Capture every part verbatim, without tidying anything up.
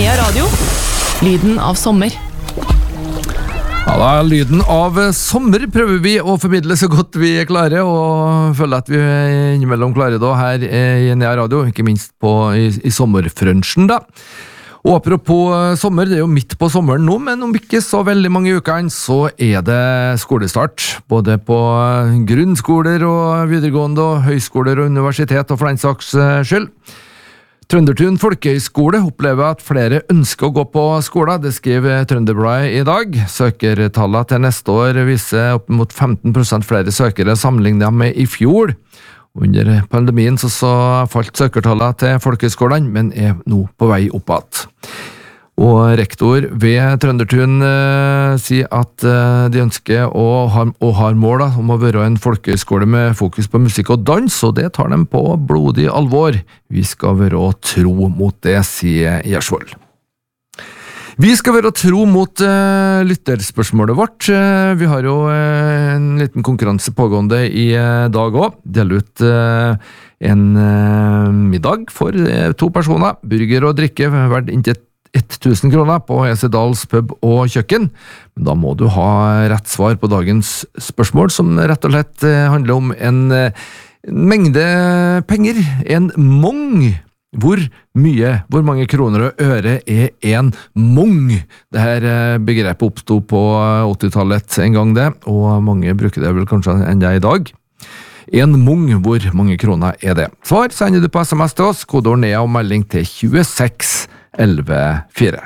Nea Radio. Lyden av sommer. Ja da, lyden av sommer prøver vi å formidle så godt vi klarer, og føler at vi innimellom klarer det her i Nea Radio, ikke minst på, i, i sommerfrønsjen da. Og apropos sommer, det er jo midt på sommeren nå, men om ikke så veldig mange ukene så er det skolestart, både på grunnskoler og videregående og høyskoler og universitet og for den saks skyld. Trøndertun Folkehøgskole opplever at flere ønsker å gå på skolen, det skriver Trønderbladet i dag. Søkertallet til neste år viser opp mot femten prosent flere søkere sammenlignet med i fjor. Under pandemien så, så falt søkertallet til folkehøgskolene, men er nå på vei oppad. Og rektor ved Trøndertun eh, sier at eh, de ønsker og har, og har mål da, om å være en folkehøgskole med fokus på musikk og dans, og det tar dem på blodig alvor. Vi skal være tro mot det, sier Gjersvold. Vi skal være tro mot uh, lytterspørsmålet vårt. Uh, vi har jo uh, en liten konkurranse pågående i uh, dag også. Del ut uh, en uh, middag for uh, to personer. Burger og drikke, verdt inntil tusen kroner på Esedals pub og kjøkken. Men da må du ha rett svar på dagens spørsmål, som rett og slett uh, handler om en uh, mengde penger. En mong. Hvor mye, hvor mange kroner og øre er en mong? Dette begrepet oppstod på åttitallet en gang det, og mange bruker det vel kanskje enda i dag. En mong, hvor mange kroner er det? Svar sender du på sms til oss, kodeord Nea og melding til tjueseks elleve fire.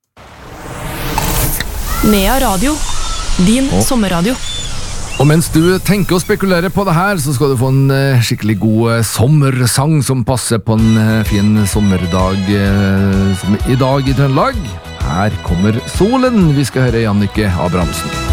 Nea Radio, din oh. sommerradio. Og mens du tenker å spekulere på det her, så skal du få en uh, skikkelig god uh, sommersang som passer på en uh, fin sommerdag uh, som i dag i Trøndelag. Her kommer solen. Vi skal høre Jannicke Abrahamsen.